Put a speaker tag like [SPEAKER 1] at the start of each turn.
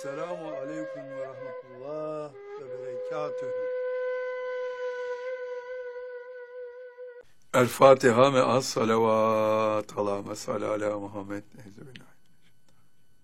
[SPEAKER 1] Selamun aleyküm ve rahmetullah ve berekatühü. El Fatiha me'as salavat. Allahümme salli ala Muhammed. Ezbillah.